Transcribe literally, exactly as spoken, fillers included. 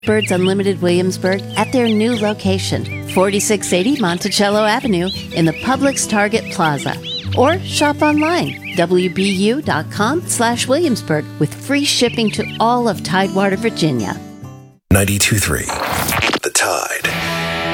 Birds Unlimited Williamsburg at their new location, forty-six eighty Monticello Avenue in the Publix Target Plaza. Or shop online, W B U dot com slash Williamsburg, with free shipping to all of Tidewater, Virginia. ninety-two point three The Tide.